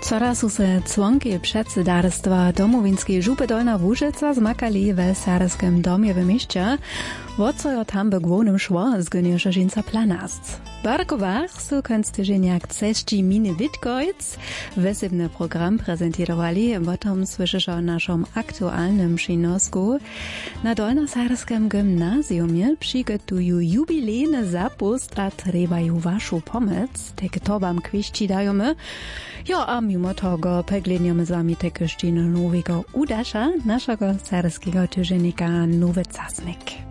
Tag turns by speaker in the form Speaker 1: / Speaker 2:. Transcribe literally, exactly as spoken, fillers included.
Speaker 1: Wczoraj su se członki przedsedarstwa Domowinskiej Żupy Dolna Łużyca zmakali w Sarskim domie w mieście, wo co jo tam w głównym szło z goniesza żinca planast. Barkowach su konc tydzieniak ceści miny Witkojc wysybny program prezentowali, potom słyszysz o naszym aktualnym przynosku. Na Dolnosarskim gimnazjumie przygotują jubilejny zapust, a trebają waszą pomoc, tak to wam kwiści dajemy. Jo, a mimo tego pegledniemy z wami tekoż nowego udasza naszego sarskiego tydziennika Nowy Czasnik.